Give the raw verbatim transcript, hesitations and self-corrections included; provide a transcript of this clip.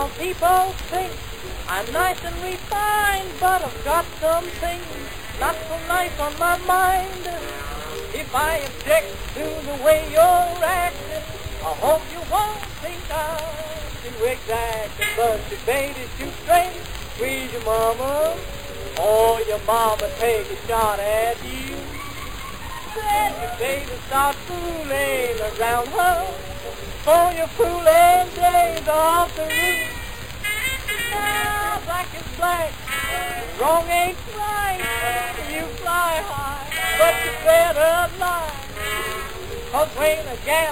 Some people think I'm nice and refined, but I've got some things not so nice on my mind. If I object to the way you're acting, I hope you won't think I'm too exacting. But you baby too straight, squeeze your mama, or your mama take a shot at you. Then your baby start fooling around her, for your fooling days off the roof. Now black is black, wrong ain't right. You fly high, but you better lie, 'cause when a gal